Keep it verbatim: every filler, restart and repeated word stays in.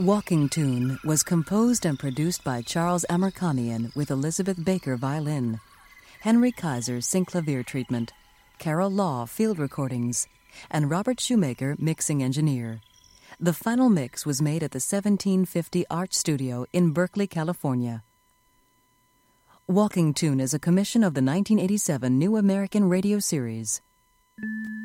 Walking Tune was composed and produced by Charles Amerkanian with Elizabeth Baker violin, Henry Kaiser synclavier treatment, Carol Law field recordings, and Robert Shoemaker mixing engineer. The final mix was made at the seventeen fifty Art Studio in Berkeley, California. Walking Tune is a commission of the nineteen eighty-seven New American Radio Series.